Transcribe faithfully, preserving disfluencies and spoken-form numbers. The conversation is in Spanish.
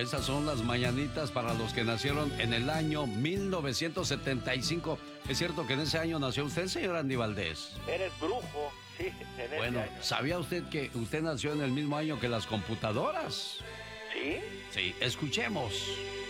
Esas son las mañanitas para los que nacieron en el año mil novecientos setenta y cinco. ¿Es cierto que en ese año nació usted, señor Andy Valdés? Eres brujo, sí. En Bueno, ese año. ¿sabía usted que usted nació en el mismo año que las computadoras? ¿Sí? Sí, escuchemos.